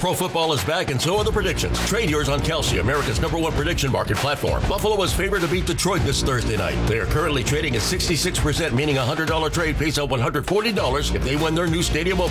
Pro football is back, and so are the predictions. Trade yours on Kalshi, America's #1 prediction market platform. Buffalo is favored to beat Detroit this Thursday night. They are currently trading at 66%, meaning a $100 trade pays out $140 if they win their new stadium opener.